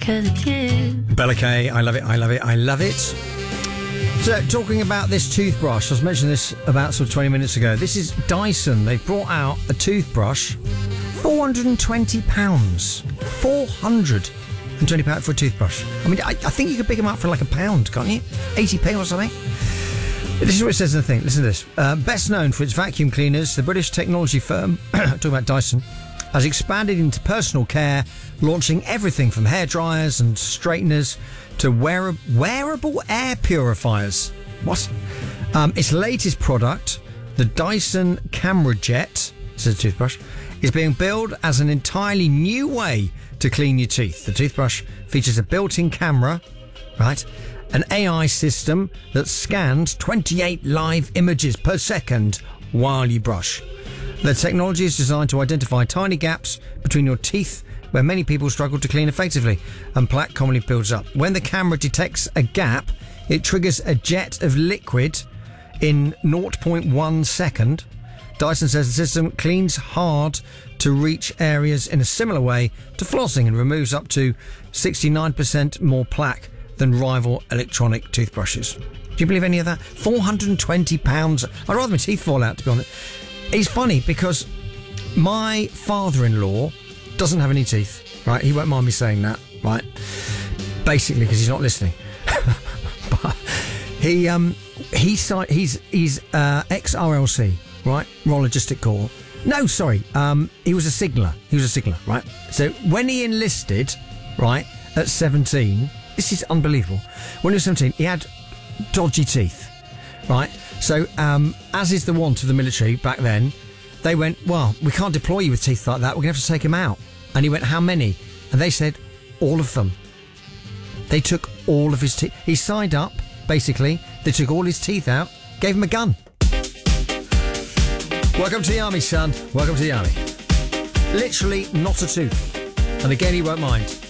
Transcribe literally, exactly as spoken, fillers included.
'cause it's you. Bella K, I love it, I love it, I love it. So, talking about this toothbrush, I was mentioning this about sort of twenty minutes ago. This is Dyson. They've brought out a toothbrush, four hundred and twenty pounds. four hundred and twenty pounds for a toothbrush. I mean, I, I think you could pick them up for like a pound, can't you? eighty p or something. This is what it says in the thing. Listen to this. Uh, best known for its vacuum cleaners, the British technology firm, talking about Dyson, has expanded into personal care, launching everything from hair dryers and straighteners to wear- wearable air purifiers. What? Um, its latest product, the Dyson Camera Jet, this is a toothbrush, is being billed as an entirely new way to clean your teeth. The toothbrush features a built-in camera, right? An A I system that scans twenty-eight live images per second while you brush. The technology is designed to identify tiny gaps between your teeth where many people struggle to clean effectively, and plaque commonly builds up. When the camera detects a gap, it triggers a jet of liquid in zero point one second. Dyson says the system cleans hard to reach areas in a similar way to flossing and removes up to sixty-nine percent more plaque than rival electronic toothbrushes. Do you believe any of that? four hundred and twenty pounds. I'd rather my teeth fall out, to be honest. It's funny because my father-in-law doesn't have any teeth, right? He won't mind me saying that, right? Basically, because he's not listening. But he um he he's he's uh, ex-R L C, right? Royal Logistic Corps. No, sorry. Um, he was a signaller. He was a signaller, right? So when he enlisted, right, at seventeen, this is unbelievable. When he was seventeen, he had dodgy teeth, right? So, um, as is the wont of the military back then, they went, well, we can't deploy you with teeth like that. We're going to have to take him out. And he went, how many? And they said, all of them. They took all of his teeth. He signed up, basically. They took all his teeth out, gave him a gun. Welcome to the army, son. Welcome to the army. Literally not a tooth. And again, he won't mind.